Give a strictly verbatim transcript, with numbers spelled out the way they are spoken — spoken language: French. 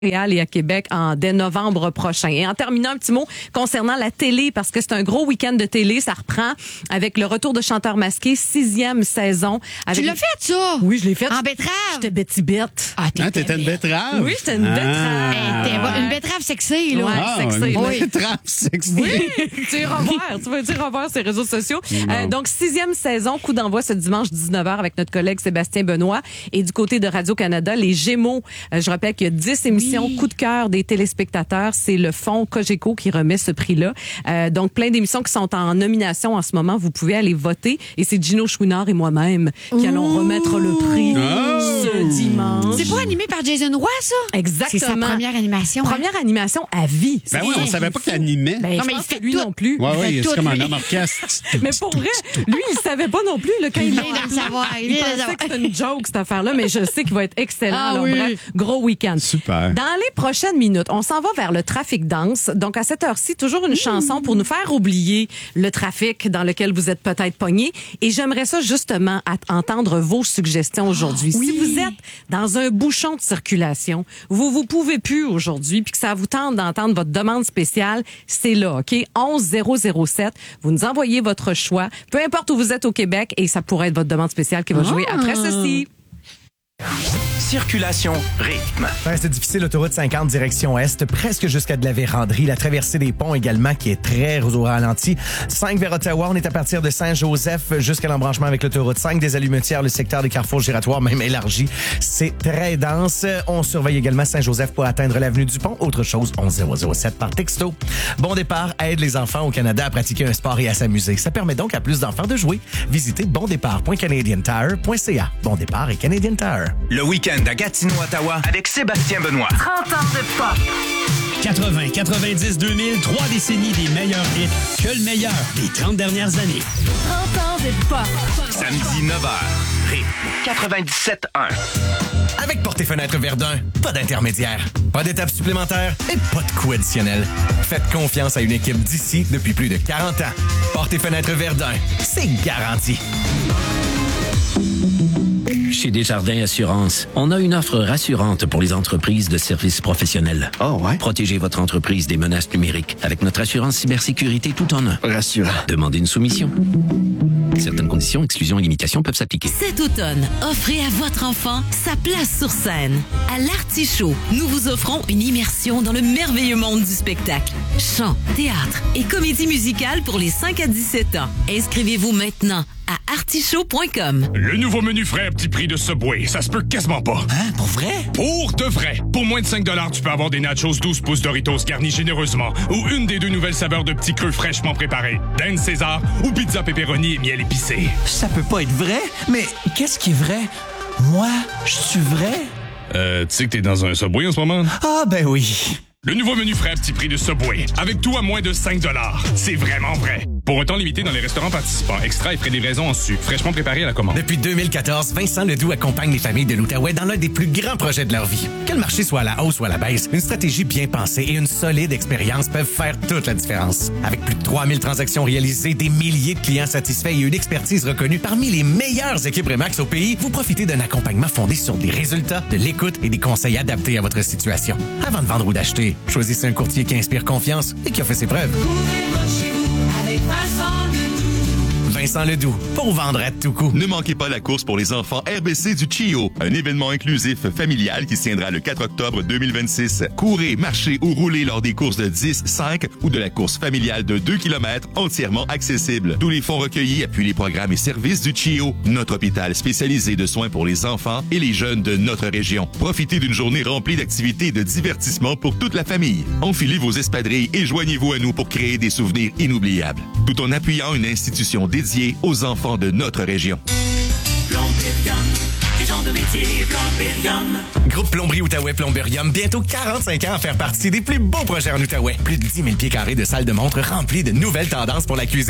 Montréal et à Québec en dès novembre prochain. Et en terminant, un petit mot concernant la télé, parce que c'est un gros week-end de télé. Ça reprend avec le retour de Chanteurs masqués, sixième saison. Avec... Tu l'as fait, ça? Oui, je l'ai fait. En betterave? J'étais Betty Bette. Ah, t'étais, ah, t'étais une betterave? Oui, j'étais une ah. betterave. Hey, une betterave sexy, là. Ouais, ah, sexy. Une Oui. betterave sexy. Oui, tu iras voir. Tu vas dire revoir ces réseaux sociaux. Euh, donc, sixième saison, coup d'envoi ce dimanche dix-neuf heures avec notre collègue Sébastien Benoît. Et du côté de Radio-Canada, les Gémeaux. Euh, je rappelle qu'il y a dix émissions oui. coup de cœur des téléspectateurs. C'est le fonds Cogeco qui remet ce prix-là. Euh, donc, plein d'émissions qui sont en nomination en ce moment. Vous pouvez aller voter. Et c'est Gino Chouinard et moi-même qui allons remettre le prix oh. ce dimanche. C'est pas animé par Jason Roy, ça? Exactement. C'est sa première animation. Première hein? animation à vie. Ben oui, on savait pas qu'il animait. Ben, non, mais il fait lui tout. non plus. Ouais, oui, c'est comme lui. un homme orchestre. Mais pour vrai, lui, il savait pas non plus. Là, quand il, il l'a vient de savoir. Il, il pensait que c'était une joke, cette affaire-là, mais je sais qu'il va être excellent. Ah, alors, oui. bref, gros week-end. Super. Dans les prochaines minutes, on s'en va vers le trafic dense. Donc, à cette heure-ci, toujours une mmh. chanson pour nous faire oublier le trafic dans lequel vous êtes peut-être pogné. Et j'aimerais ça, justement, entendre vos suggestions aujourd'hui. Oh, oui. Si vous êtes dans un bouchon de circulation, vous vous pouvez plus aujourd'hui, puis que ça vous tente d'entendre votre demande spéciale, c'est là, OK? onze zéro zéro sept. Vous nous envoyez votre choix, peu importe où vous êtes au Québec, et ça pourrait être votre demande spéciale qui va jouer ah. après ceci. Circulation rythme. Ouais, c'est difficile, autoroute cinquante, direction est, presque jusqu'à de la Vérandrie. La traversée des ponts également, qui est très au ralenti. cinq vers Ottawa, on est à partir de Saint-Joseph jusqu'à l'embranchement avec l'autoroute cinq. Des allumetières, le secteur des carrefours giratoires, même élargi. C'est très dense. On surveille également Saint-Joseph pour atteindre l'avenue du Pont. Autre chose, onze zéro zéro sept par texto. Bon départ aide les enfants au Canada à pratiquer un sport et à s'amuser. Ça permet donc à plus d'enfants de jouer. Visitez bondépart point canadian tire point c a. Bon départ et Canadian Tire. Le week-end à Gatineau, Ottawa, avec Sébastien Benoît. trente ans de pop. quatre-vingts, quatre-vingt-dix, deux mille, trois décennies des meilleurs hits. Que le meilleur des trente dernières années. trente ans de pop. Samedi neuf heures. Rythme quatre-vingt-dix-sept un. Avec Portes et Fenêtres Verdun, pas d'intermédiaire, pas d'étape supplémentaire et pas de coût additionnel. Faites confiance à une équipe d'ici depuis plus de quarante ans. Portes et Fenêtres Verdun, c'est garanti. Chez Desjardins Assurance, on a une offre rassurante pour les entreprises de services professionnels. Oh ouais? Protégez votre entreprise des menaces numériques avec notre assurance cybersécurité tout en un. Rassurant. Demandez une soumission. Certaines conditions, exclusions et limitations peuvent s'appliquer. Cet automne, offrez à votre enfant sa place sur scène. À l'Artichaut, nous vous offrons une immersion dans le merveilleux monde du spectacle. Chant, théâtre et comédie musicale pour les cinq à dix-sept ans. Inscrivez-vous maintenant à artichaut point com. Le nouveau menu frais à petit prix de Subway, ça se peut quasiment pas. Hein, pour vrai? Pour de vrai. Pour moins de cinq dollars, tu peux avoir des nachos douze pouces Doritos garnis généreusement ou une des deux nouvelles saveurs de petits creux fraîchement préparés. Dinde César ou pizza pepperoni et miel épicé. Ça peut pas être vrai, mais qu'est-ce qui est vrai? Moi, je suis vrai? Euh, tu sais que t'es dans un Subway en ce moment? Ah, ben oui. Le nouveau menu frais à petit prix de Subway. Avec tout à moins de cinq dollars. C'est vraiment vrai. Pour un temps limité dans les restaurants participants. Extra et frais de livraison en su. Fraîchement préparé à la commande. Depuis deux mille quatorze, Vincent Ledoux accompagne les familles de l'Outaouais dans l'un des plus grands projets de leur vie. Que le marché soit à la hausse ou à la baisse, une stratégie bien pensée et une solide expérience peuvent faire toute la différence. Avec plus de trois mille transactions réalisées, des milliers de clients satisfaits et une expertise reconnue parmi les meilleures équipes Remax au pays, vous profitez d'un accompagnement fondé sur des résultats, de l'écoute et des conseils adaptés à votre situation. Avant de vendre ou d'acheter, choisissez un courtier qui inspire confiance et qui a fait ses preuves. Vincent Ledoux, pour vendre à tout coup. Ne manquez pas la course pour les enfants R B C du Chio, un événement inclusif familial qui se tiendra le quatre octobre deux mille vingt-six. Courez, marchez ou roulez lors des courses de dix, cinq ou de la course familiale de deux kilomètres entièrement accessible. Tous les fonds recueillis appuient les programmes et services du Chio, notre hôpital spécialisé de soins pour les enfants et les jeunes de notre région. Profitez d'une journée remplie d'activités et de divertissements pour toute la famille. Enfilez vos espadrilles et joignez-vous à nous pour créer des souvenirs inoubliables, tout en appuyant une institution dédiée aux enfants de notre région. Plumberium, les gens de métier, Plumberium. Groupe Plomberie Outaouais Plumberium, bientôt quarante-cinq ans à faire partie des plus beaux projets en Outaouais. Plus de dix mille pieds carrés de salles de montre remplies de nouvelles tendances pour la cuisine.